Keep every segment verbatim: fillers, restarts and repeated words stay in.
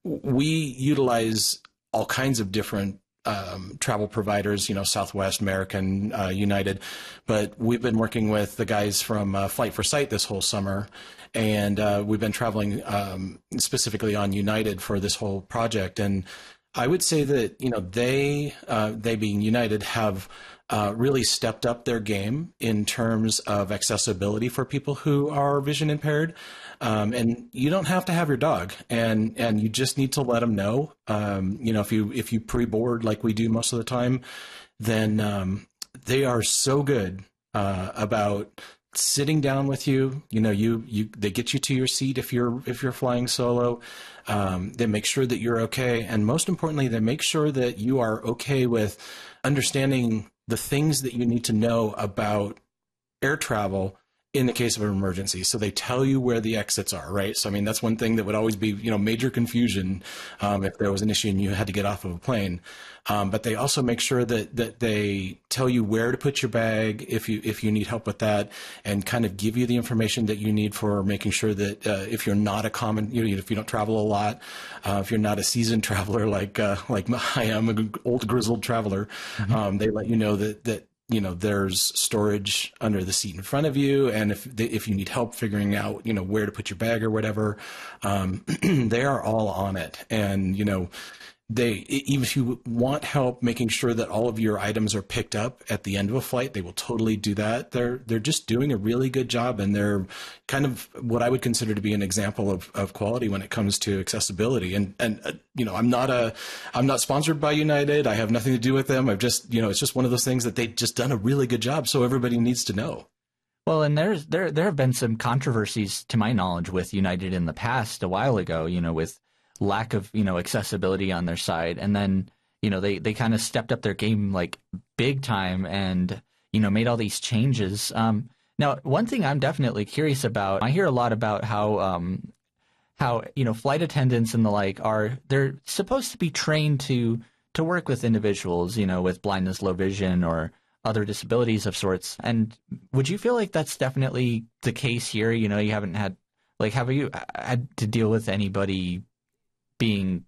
we utilize all kinds of different um, travel providers, you know, Southwest, American, uh, United, but we've been working with the guys from uh, Flight for Sight this whole summer, and uh, we've been traveling um, specifically on United for this whole project. And I would say that, you know, they, uh, they being United, have uh, really stepped up their game in terms of accessibility for people who are vision impaired. Um, and you don't have to have your dog, and, and you just need to let them know. Um, you know, if you, if you pre-board like we do most of the time, then um, they are so good uh, about sitting down with you. You know, you, you, they get you to your seat if you're, if you're flying solo. Um, they make sure that you're okay. And most importantly, they make sure that you are okay with understanding the things that you need to know about air travel in the case of an emergency. So they tell you where the exits are, right? So, I mean, that's one thing that would always be, you know, major confusion um, if there was an issue and you had to get off of a plane. Um, but they also make sure that, that they tell you where to put your bag if you, if you need help with that, and kind of give you the information that you need for making sure that uh, if you're not a common, you know, if you don't travel a lot, uh, if you're not a seasoned traveler like, uh, like I am, an old grizzled traveler, mm-hmm. um, they let you know that, that, you know, there's storage under the seat in front of you. And if they, if you need help figuring out, you know, where to put your bag or whatever, um, they are all on it. And, you know, they, even if you want help making sure that all of your items are picked up at the end of a flight, they will totally do that. They're, they're just doing a really good job. And they're kind of what I would consider to be an example of, of quality when it comes to accessibility. And, and, uh, you know, I'm not a, I'm not sponsored by United. I have nothing to do with them. I've just, you know, it's just one of those things that they've just done a really good job. So everybody needs to know. Well, and there's, there, there have been some controversies to my knowledge with United in the past a while ago, you know, with lack of, you know, accessibility on their side. And then, you know, they, they kind of stepped up their game like big time and, you know, made all these changes. Um, now, one thing I'm definitely curious about, I hear a lot about how, um, how, you know, flight attendants and the like are, they're supposed to be trained to, to work with individuals, you know, with blindness, low vision, or other disabilities of sorts. And would you feel like that's definitely the case here? You know, you haven't had, like, have you had to deal with anybody being,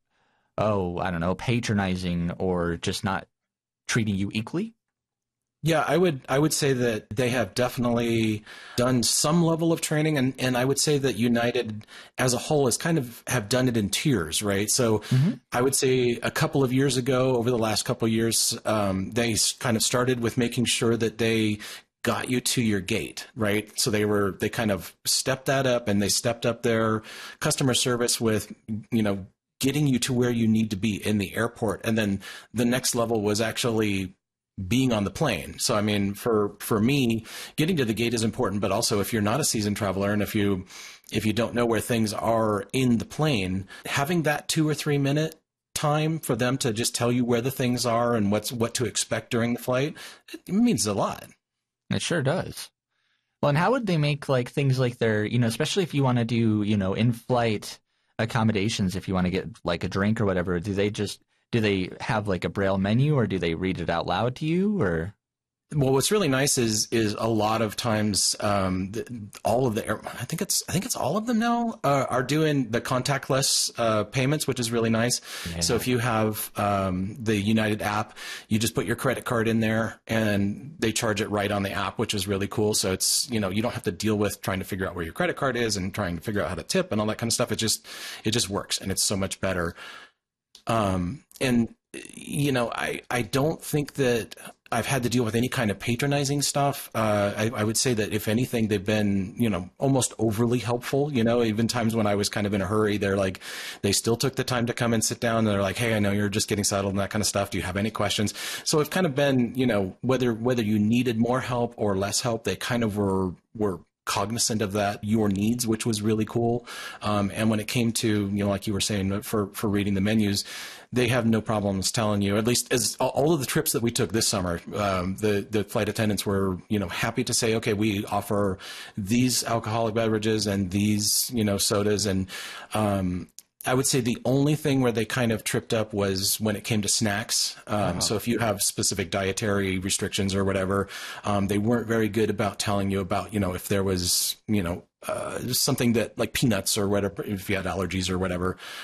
oh, I don't know, patronizing or just not treating you equally? Yeah, I would I would say that they have definitely done some level of training, and, and I would say that United as a whole has kind of have done it in tiers, right? So mm-hmm. I would say a couple of years ago, over the last couple of years, um, they kind of started with making sure that they got you to your gate, right? So they were, they kind of stepped that up, and they stepped up their customer service with, you know, getting you to where you need to be in the airport. And then the next level was actually being on the plane. So, I mean, for, for me, getting to the gate is important, but also if you're not a seasoned traveler, and if you, if you don't know where things are in the plane, having that two or three minute time for them to just tell you where the things are and what's, what to expect during the flight, it means a lot. It sure does. Well, and how would they make like things like their, you know, especially if you want to do, you know, in-flight accommodations, if you want to get like a drink or whatever, do they just, do they have like a Braille menu, or do they read it out loud to you, or? Well, what's really nice is is a lot of times um, the, all of the air, I think it's I think it's all of them now uh, are doing the contactless uh, payments, which is really nice. Yeah. So if you have um, the United app, you just put your credit card in there, and they charge it right on the app, which is really cool. So it's, you know, you don't have to deal with trying to figure out where your credit card is and trying to figure out how to tip and all that kind of stuff. It just it just works, and it's so much better. Um, and you know, I I don't think that I've had to deal with any kind of patronizing stuff. Uh, I, I would say that if anything, they've been, you know, almost overly helpful. You know, even times when I was kind of in a hurry, they're like, they still took the time to come and sit down. And they're like, hey, I know you're just getting settled and that kind of stuff. Do you have any questions? So it's kind of been, you know, whether whether you needed more help or less help, they kind of were were cognizant of that, your needs, which was really cool. Um, and when it came to, you know, like you were saying, for, for reading the menus, they have no problems telling you, at least as all of the trips that we took this summer, um, the, the flight attendants were, you know, happy to say, okay, we offer these alcoholic beverages and these, you know, sodas. And, um, I would say the only thing where they kind of tripped up was when it came to snacks. Um, uh-huh. So if you have specific dietary restrictions or whatever, um, they weren't very good about telling you about, you know, if there was, you know, uh, something that like peanuts or whatever, if you had allergies or whatever.